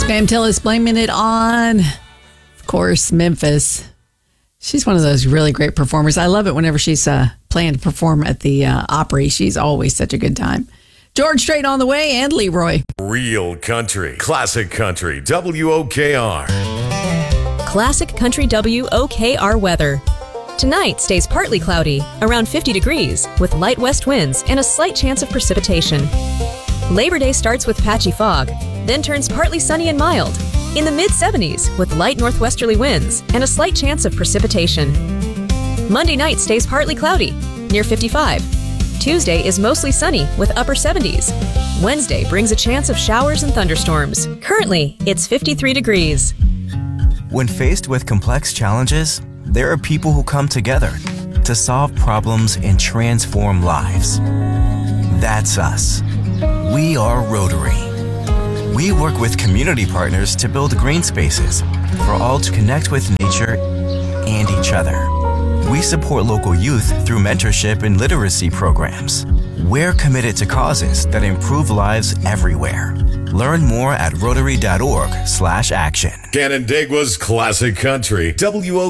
Scamtilla is blaming it on, of course, Memphis. She's one of those really great performers. I love it whenever she's planning to perform at the Opry. She's always such a good time. George Strait on the way and Leroy. Real country, classic country, WOKR. Classic Country WOKR weather. Tonight stays partly cloudy, around 50 degrees, with light west winds and a slight chance of precipitation. Labor Day starts with patchy fog, then turns partly sunny and mild, in the mid-70s with light northwesterly winds and a slight chance of precipitation. Monday night stays partly cloudy, near 55. Tuesday is mostly sunny with upper 70s. Wednesday brings a chance of showers and thunderstorms. Currently, it's 53 degrees. When faced with complex challenges, there are people who come together to solve problems and transform lives. That's us. We are Rotary. We work with community partners to build green spaces for all to connect with nature and each other. We support local youth through mentorship and literacy programs. We're committed to causes that improve lives everywhere. Learn more at rotary.org/action. Canandaigua's classic country, WOKR.